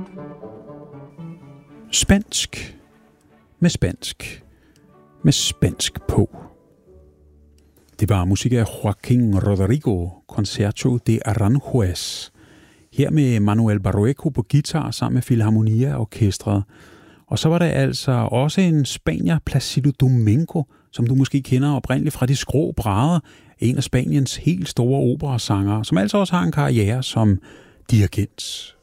Spansk med spansk med spansk på. Det var musik af Joaquín Rodrigo, Concerto de Aranjuez. Her med Manuel Barrueco på guitar sammen med Filharmonia Orkestret. Og så var der altså også en spanier, Placido Domingo, som du måske kender oprindeligt fra De Skrå Brædder, en af Spaniens helt store operasangere, som altså også har en karriere som dirigent.